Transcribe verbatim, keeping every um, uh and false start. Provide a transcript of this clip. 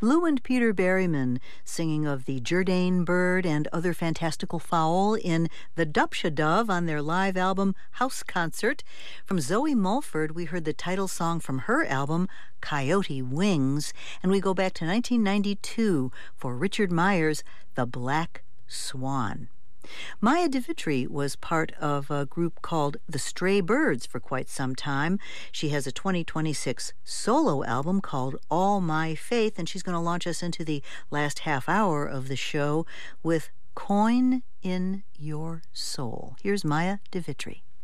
Lou and Peter Berryman singing of the Jourdain bird and other fantastical fowl in The Dubsha Dove on their live album House Concert. From Zoe Mulford, we heard the title song from her album Coyote Wings, and we go back to nineteen ninety-two for Richard Myers' The Black Swan. Maya DeVitri was part of a group called The Stray Birds for quite some time. She has a twenty twenty-six solo album called All My Faith, and she's going to launch us into the last half hour of the show with Coin in Your Soul. Here's Maya DeVitri.